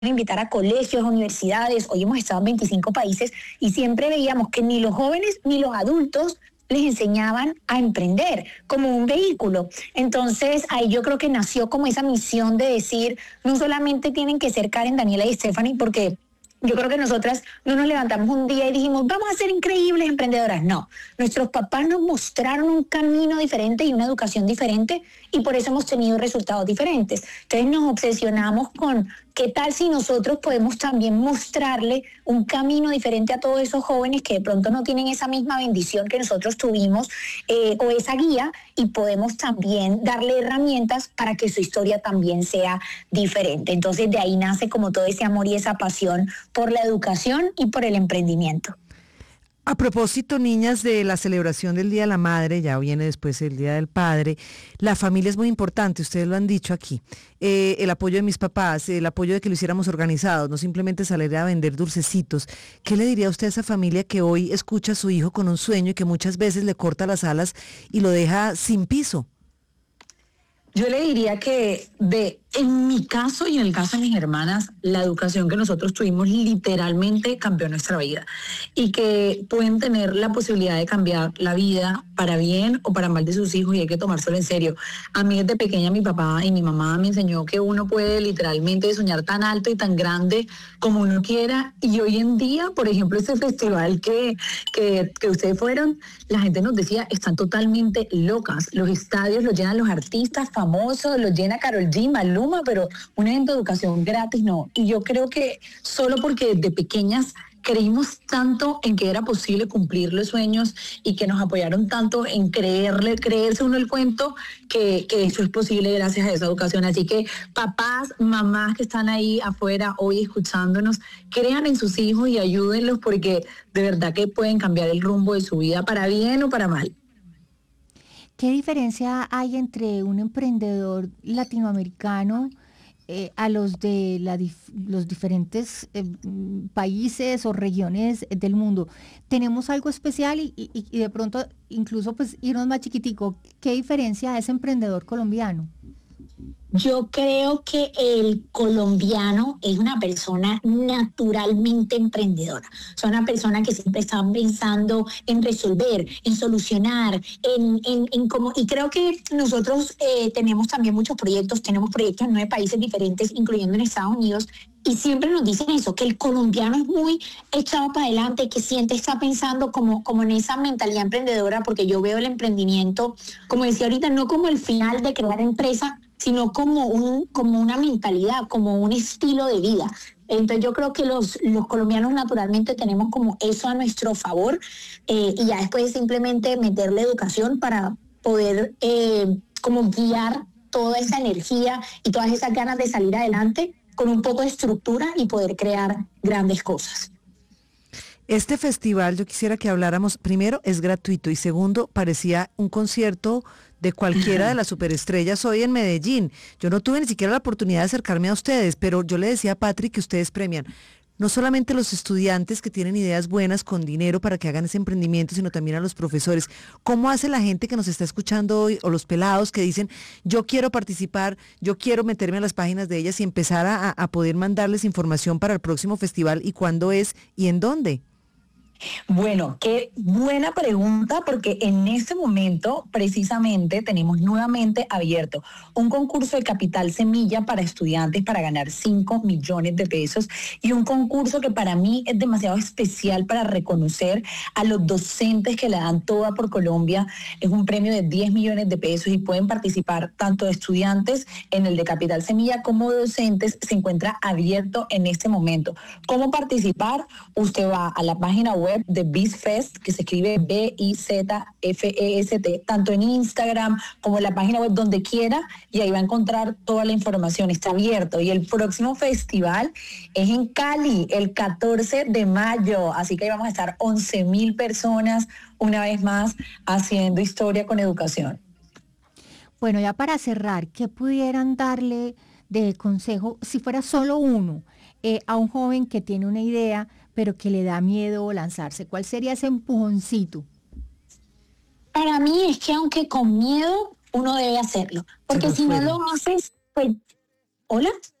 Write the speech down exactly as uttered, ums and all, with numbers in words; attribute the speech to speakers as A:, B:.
A: invitar a colegios, universidades. Hoy hemos estado en veinticinco países y siempre veíamos que ni los jóvenes ni los adultos les enseñaban a emprender como un vehículo. Entonces, ahí yo creo que nació como esa misión de decir, no solamente tienen que ser Karen, Daniela y Stephanie, porque yo creo que nosotras no nos levantamos un día y dijimos, vamos a ser increíbles emprendedoras. No, nuestros papás nos mostraron un camino diferente y una educación diferente y por eso hemos tenido resultados diferentes. Entonces nos obsesionamos con qué tal si nosotros podemos también mostrarle un camino diferente a todos esos jóvenes que de pronto no tienen esa misma bendición que nosotros tuvimos eh, o esa guía, y podemos también darle herramientas para que su historia también sea diferente. Entonces de ahí nace como todo ese amor y esa pasión por la educación y por el emprendimiento.
B: A propósito, niñas, de la celebración del Día de la Madre, ya viene después el Día del Padre, la familia es muy importante, ustedes lo han dicho aquí, eh, el apoyo de mis papás, el apoyo de que lo hiciéramos organizados, no simplemente salir a vender dulcecitos. ¿Qué le diría usted a esa familia que hoy escucha a su hijo con un sueño y que muchas veces le corta las alas y lo deja sin piso?
C: Yo le diría que de, en mi caso y en el caso de mis hermanas, la educación que nosotros tuvimos literalmente cambió nuestra vida y que pueden tener la posibilidad de cambiar la vida para bien o para mal de sus hijos y hay que tomárselo en serio. A mí desde pequeña mi papá y mi mamá me enseñó que uno puede literalmente soñar tan alto y tan grande como uno quiera, y hoy en día, por ejemplo, ese festival que, que, que ustedes fueron, la gente nos decía, están totalmente locas, los estadios los llenan los artistas famosos, los llena Karol G, Maluma, pero un evento de educación gratis no. Y yo creo que solo porque de pequeñas creímos tanto en que era posible cumplir los sueños y que nos apoyaron tanto en creerle, creerse uno el cuento, que, que eso es posible gracias a esa educación. Así que papás, mamás que están ahí afuera hoy escuchándonos, crean en sus hijos y ayúdenlos, porque de verdad que pueden cambiar el rumbo de su vida para bien o para mal.
D: ¿Qué diferencia hay entre un emprendedor latinoamericano eh, a los de la dif- los diferentes eh, mm, países o regiones del mundo? ¿Tenemos algo especial y, y- y de pronto incluso pues irnos más chiquitico? ¿Qué diferencia es emprendedor colombiano?
A: Yo creo que el colombiano es una persona naturalmente emprendedora. Es una persona que siempre está pensando en resolver, en solucionar, en, en, en cómo. Y creo que nosotros eh, tenemos también muchos proyectos, tenemos proyectos en nueve países diferentes, incluyendo en Estados Unidos. Y siempre nos dicen eso, que el colombiano es muy echado para adelante, que siempre está pensando como, como en esa mentalidad emprendedora, porque yo veo el emprendimiento, como decía ahorita, no como el final de crear empresa, sino como, un, como una mentalidad, como un estilo de vida. Entonces yo creo que los, los colombianos naturalmente tenemos como eso a nuestro favor, eh, y ya después simplemente meterle educación para poder eh, como guiar toda esa energía y todas esas ganas de salir adelante con un poco de estructura y poder crear grandes cosas.
B: Este festival, yo quisiera que habláramos, primero, es gratuito y segundo, parecía un concierto de cualquiera de las superestrellas hoy en Medellín. Yo no tuve ni siquiera la oportunidad de acercarme a ustedes, pero yo le decía a Patrick que ustedes premian no solamente a los estudiantes que tienen ideas buenas con dinero para que hagan ese emprendimiento, sino también a los profesores. ¿Cómo hace la gente que nos está escuchando hoy, o los pelados que dicen, yo quiero participar, yo quiero meterme a las páginas de ellas y empezar a, a poder mandarles información para el próximo festival, y cuándo es y en dónde?
C: Bueno, qué buena pregunta, porque en este momento precisamente tenemos nuevamente abierto un concurso de capital semilla para estudiantes para ganar cinco millones de pesos, y un concurso que para mí es demasiado especial para reconocer a los docentes que la dan toda por Colombia. Es un premio de diez millones de pesos y pueden participar tanto estudiantes en el de capital semilla como docentes. Se encuentra abierto en este momento. ¿Cómo participar? Usted va a la página web de BizFest, que se escribe B I Z F E S T, tanto en Instagram como en la página web, donde quiera, y ahí va a encontrar toda la información. Está abierto. Y el próximo festival es en Cali, el catorce de mayo, así que ahí vamos a estar once mil personas una vez más haciendo historia con educación.
D: Bueno, ya para cerrar, ¿qué pudieran darle de consejo, si fuera solo uno, eh, a un joven que tiene una idea, pero que le da miedo lanzarse? ¿Cuál sería ese empujoncito?
A: Para mí es que aunque con miedo, uno debe hacerlo,
B: Se
A: porque
B: nos
A: si no
B: fueron.
A: lo haces, pues, ¿hola?